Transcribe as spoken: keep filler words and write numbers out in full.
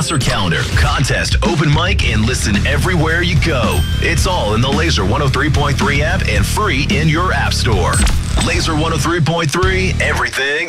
Master Calendar, contest, open mic, and listen everywhere you go. It's all in the Laser one oh three point three app and free in your app store. Laser one oh three point three, everything